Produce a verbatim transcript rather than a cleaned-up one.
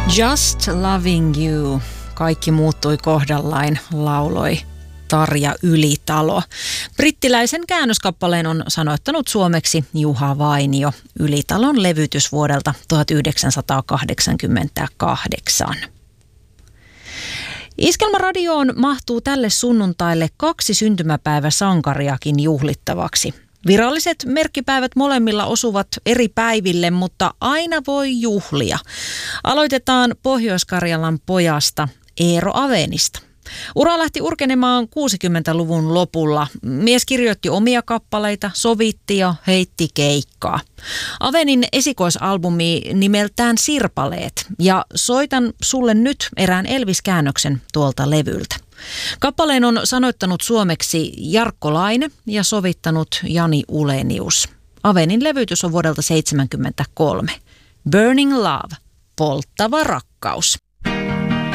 Just Loving You. Kaikki muuttui kohdallain, lauloi Tarja Ylitalo. Brittiläisen käännöskappaleen on sanoittanut suomeksi Juha Vainio. Ylitalon levytys vuodelta tuhatyhdeksänsataakahdeksankymmentäkahdeksan. Iskelmäradioon mahtuu tälle sunnuntaille kaksi syntymäpäiväsankariakin juhlittavaksi. Viralliset merkkipäivät molemmilla osuvat eri päiville, mutta aina voi juhlia. Aloitetaan Pohjois-Karjalan pojasta Eero Avenista. Ura lähti urkenemaan kuusikymmentäluvun lopulla. Mies kirjoitti omia kappaleita, sovitti ja heitti keikkaa. Avenin esikoisalbumi nimeltään Sirpaleet, ja soitan sulle nyt erään Elvis-käännöksen tuolta levyltä. Kappaleen on sanoittanut suomeksi Jarkko Laine ja sovittanut Jani Ulenius. Avenin levytys on vuodelta seitsemänkymmentäkolme. Burning Love, polttava rakkaus.